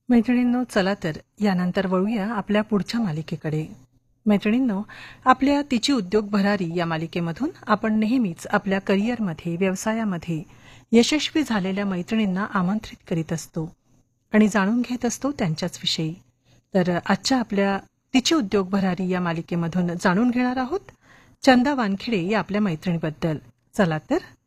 मैत्रिणींनो, चला तर यानंतर वळूया आपल्या पुढच्या मालिकेकडे. मैत्रिणींनो, आपल्या तिची उद्योग भरारी या मालिकेमधून आपण नेहमीच आपल्या करिअरमध्ये, व्यवसायामध्ये यशस्वी झालेल्या मैत्रिणींना आमंत्रित करीत असतो आणि जाणून घेत असतो त्यांच्याच विषयी. तर आजच्या आपल्या तिची उद्योग भरारी या मालिकेमधून जाणून घेणार आहोत चंदा वानखेडे या आपल्या मैत्रिणीबद्दल. चला तर.